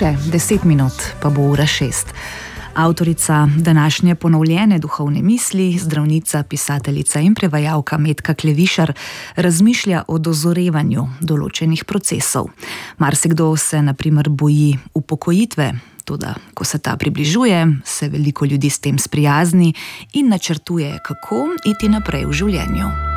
Še 10 minut pa bo ura 6. Avtorica današnje ponovljene duhovne misli, zdravnica, pisateljica in prevajalka Metka Klevišar razmišlja o dozorevanju določenih procesov. Marsikdo se na primer boji upokojitve, toda ko se ta približuje, se veliko ljudi s tem sprijazni in načrtuje, kako iti naprej v življenju.